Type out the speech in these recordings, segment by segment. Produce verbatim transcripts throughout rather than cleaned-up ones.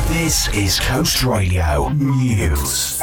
This is Coast Radio News.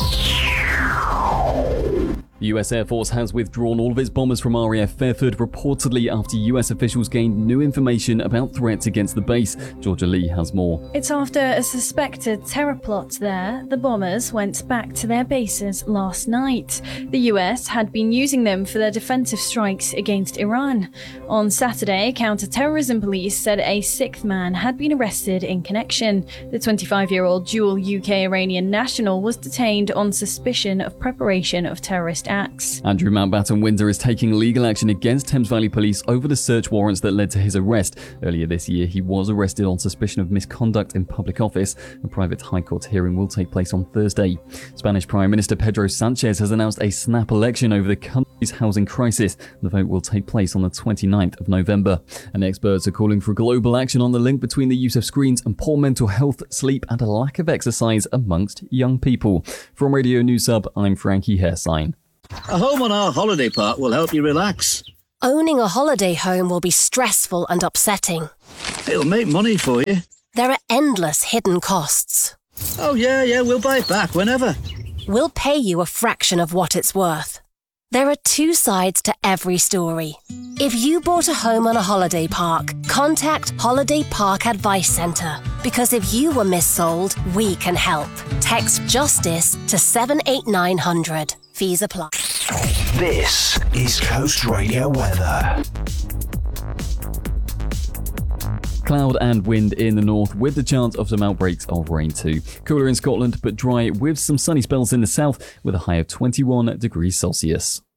The U S Air Force has withdrawn all of its bombers from R A F Fairford reportedly after U S officials gained new information about threats against the base. Georgia Lee has more. It's after a suspected terror plot there. The bombers went back to their bases last night. The U S had been using them for their defensive strikes against Iran. On Saturday, counter-terrorism police said a sixth man had been arrested in connection. The twenty-five-year-old dual U K-Iranian national was detained on suspicion of preparation of terrorist acts. Andrew Mountbatten Windsor is taking legal action against Thames Valley Police over the search warrants that led to his arrest. Earlier this year, he was arrested on suspicion of misconduct in public office. A private High Court hearing will take place on Thursday. Spanish Prime Minister Pedro Sanchez has announced a snap election over the country's housing crisis. The vote will take place on the twenty-ninth of November. And experts are calling for global action on the link between the use of screens and poor mental health, sleep, and a lack of exercise amongst young people. From Radio News Sub, I'm Frankie Hairsign. A home on our holiday park will help you relax. Owning a holiday home will be stressful and upsetting. It'll make money for you. There are endless hidden costs. Oh yeah, yeah, we'll buy it back whenever. We'll pay you a fraction of what it's worth. There are two sides to every story. If you bought a home on a holiday park, contact Holiday Park Advice Centre. Because if you were missold, we can help. Text JUSTICE to seven eight nine hundred. Fees apply. This is Coast Radio weather. Cloud and wind in the north with the chance of some outbreaks of rain too. Cooler in Scotland but dry with some sunny spells in the south with a high of twenty-one degrees Celsius.